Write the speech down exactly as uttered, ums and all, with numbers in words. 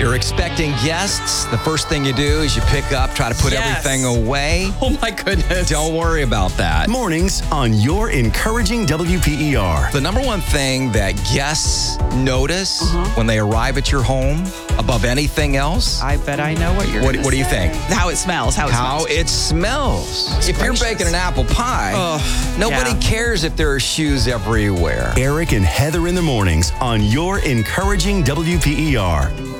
you're expecting guests, the first thing you do is you pick up, try to put Yes. everything away. Oh my goodness. Don't worry about that. Mornings on your encouraging W P E R. The number one thing that guests notice Uh-huh. when they arrive at your home above anything else, I bet I know what you're what, gonna what do you say. think? How it smells. How it How smells. it smells. If you're gracious. baking an apple pie, Ugh, nobody yeah. cares if there are shoes everywhere. Eric and Heather in the mornings on your encouraging W P E R.